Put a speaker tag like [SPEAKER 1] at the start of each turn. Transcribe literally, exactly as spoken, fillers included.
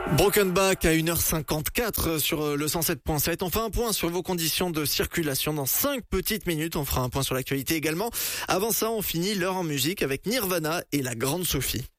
[SPEAKER 1] Broken Back à une heure cinquante-quatre sur le cent sept point sept. On fait un point sur vos conditions de circulation dans cinq petites minutes. On fera un point sur l'actualité également. Avant ça, on finit l'heure en musique avec Nirvana et la Grande Sophie.